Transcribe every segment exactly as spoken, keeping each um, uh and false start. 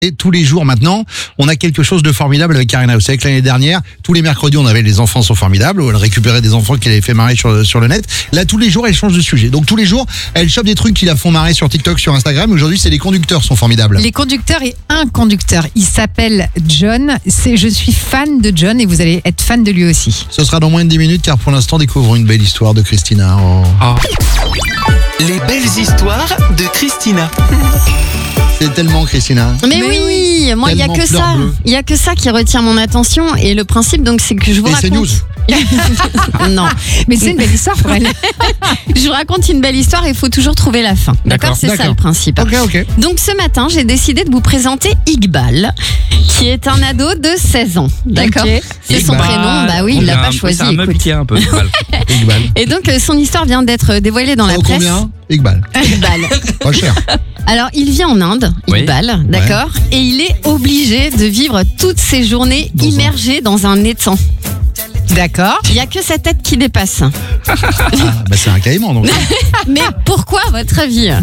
Et tous les jours maintenant, on a quelque chose de formidable avec Karina. Vous savez que l'année dernière, tous les mercredis, on avait les enfants sont formidables, où elle récupérait des enfants qu'elle avait fait marrer sur, sur le net. Là, tous les jours, elle change de sujet. Donc tous les jours, elle chope des trucs qui la font marrer sur TikTok, sur Instagram. Aujourd'hui, c'est les conducteurs sont formidables. Les conducteurs et un conducteur. Il s'appelle John. C'est, je suis fan de John et vous allez être fan de lui aussi. Ce sera dans moins de dix minutes, car pour l'instant, découvrons une belle histoire de Christina. Oh. Oh. Les belles histoires de Christina. C'est tellement Christina. Mais, Mais oui, moi il y a que ça, il y a que ça qui retient mon attention et le principe donc c'est que je vous et raconte. C'est news. Non, mais c'est une belle histoire pour elle. Je vous raconte une belle histoire et il faut toujours trouver la fin. D'accord, D'accord. c'est D'accord. ça le principe. Ok, ok. Donc ce matin, j'ai décidé de vous présenter Iqbal, qui est un ado de seize ans. D'accord. Ok. C'est son Iqbal. prénom. Bah oui, il l'a C'est pas un- choisi. C'est un écoute. meuble un peu. Iqbal. Et donc euh, son histoire vient d'être dévoilée dans Ça la vaut presse. combien Iqbal. Iqbal. Pas cher. Alors, il vit en Inde, Oui. Iqbal, d'accord, et il est obligé de vivre toutes ses journées Dans un- immergé dans un étang. D'accord. Il n'y a que sa tête qui dépasse. Ah, bah c'est un caïman donc. Mais pourquoi, à votre avis?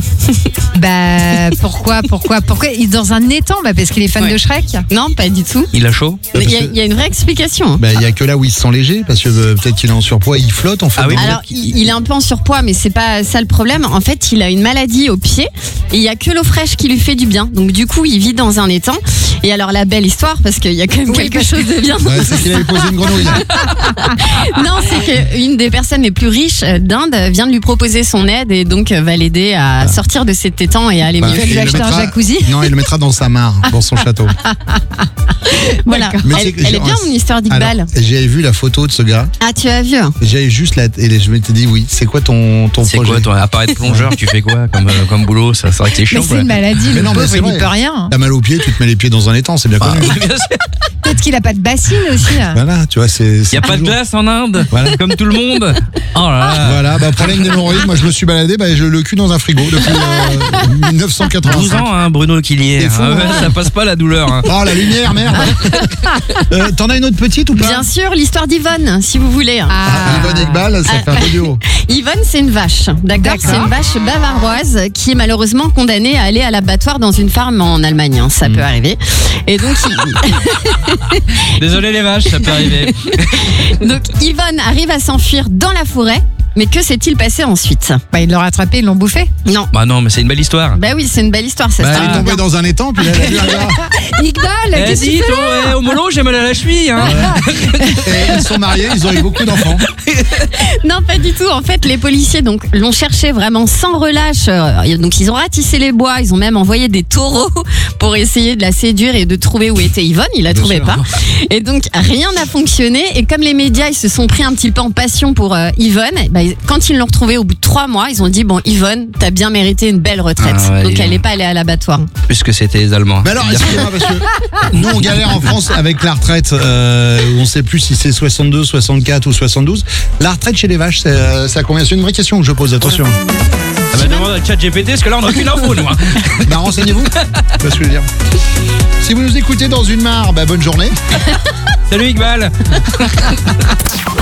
Bah pourquoi, pourquoi, pourquoi il est dans un étang? Bah parce qu'il est fan Ouais. de Shrek. Non, pas du tout. Il a chaud. Parce Il y, a- que- il y a une vraie explication. Bah, il y a que là où il se sent léger, parce que euh, peut-être qu'il est en surpoids, il flotte en fait. Ah oui. dans le- Alors, il, il est un peu en surpoids, mais c'est pas ça le problème. En fait, il a une maladie au pied et il y a que l'eau fraîche qui lui fait du bien. Donc, du coup, il vit dans un étang. Et alors, la belle histoire, parce qu'il y a quand même Oui, quelque parce chose de bien. Ouais, c'est qu'il avait posé une grenouille. Non, c'est qu'une des personnes les plus riches d'Inde vient de lui proposer son aide et donc va l'aider à sortir de cet étang et à aller Bah, mieux. Il va lui il le acheter un mettra- jacuzzi. Non, il le mettra dans sa mare, dans son château. Voilà. Mais Elle, c'est que elle j'ai- est bien mon histoire d'Iqbal. Alors, J'avais vu la photo de ce gars, Ah, tu as vu? j'avais juste la. Et je m'étais dit, oui, c'est quoi ton, ton C'est projet quoi, toi, à part être plongeur, tu fais quoi comme, euh, comme boulot? Ça, c'est vrai que c'est Mais chiant. c'est quoi. une maladie, Mais le non, mais pauvre, c'est il vrai. n'y peut rien. T'as mal aux pieds, tu te mets les pieds dans un étang, c'est bien connu. Bien sûr. Peut-être qu'il a pas de bassine aussi. Voilà, tu vois, c'est. Il c'est n'y a pas de toujours- glace en Inde, Voilà. comme tout le monde. Oh là là. Voilà, bah, problème d'hémorroïdes, moi je me suis baladé, bah, j'ai le cul dans un frigo depuis euh, mille neuf cent quatre-vingt-cinq. douze ans, hein, Bruno Quillier. C'est fou, Ah ouais, hein. ça passe pas la douleur. Hein. Oh la lumière, merde. euh, T'en as une autre petite ou pas? Bien sûr, l'histoire d'Yvonne, si vous voulez. Ah, Yvonne Iqbal, ça fait un peu du haut. Yvonne, c'est une vache, d'accord. D'accord. C'est une vache bavaroise qui est malheureusement condamnée à aller à l'abattoir dans une ferme en Allemagne. hein, Ça peut arriver. Et donc, il- Désolé les vaches, ça peut arriver. donc, Yvonne arrive à s'enfuir dans la forêt. Mais que s'est-il passé ensuite? Bah, ils l'ont rattrapé, ils l'ont bouffé. Non. Bah non, mais c'est une belle histoire. Bah oui, c'est une belle histoire, ça Bah, se elle est termine tombée bien. dans un étang, puis là, elle a vu un gars. Iqbal, Eh, qu'est-ce que dis, tu fais toi, là eh, au mollo, j'ai mal à la cheville. Hein. Et ils sont mariés, ils ont eu beaucoup d'enfants. Non, pas du tout. En fait, les policiers donc l'ont cherché vraiment sans relâche. Euh, Donc, ils ont ratissé les bois. Ils ont même envoyé des taureaux pour essayer de la séduire et de trouver où était Yvonne. Ils la Bien trouvaient sûr. pas. Et donc, rien n'a fonctionné. Et comme les médias, ils se sont pris un petit peu en passion pour euh, Yvonne, bah, quand ils l'ont retrouvée au bout de trois mois, ils ont dit bon, Yvonne, t'as bien mérité une belle retraite. Ah ouais, donc, dis elle donc. n'est pas allée à l'abattoir. Puisque c'était les Allemands. Mais alors, excusez-moi, parce que nous, on galère en France avec la retraite. Euh, on ne sait plus si c'est soixante-deux, soixante-quatre ou soixante-douze. La retraite chez les vaches, c'est euh, c'est à combien? C'est une vraie question que je pose, attention. Ah bah, demande à ChatGPT, parce que là, on n'a aucune info, nous. hein. Bah, renseignez-vous. C'est ce que je veux dire. Si vous nous écoutez dans une mare, bah, bonne journée. Salut Iqbal.